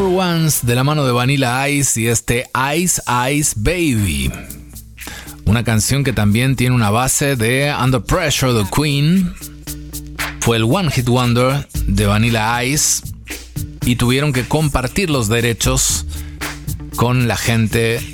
Number Ones de la mano de Vanilla Ice y este Ice Ice Baby. Una canción que también tiene una base de Under Pressure de Queen. Fue el One Hit Wonder de Vanilla Ice y tuvieron que compartir los derechos con la gente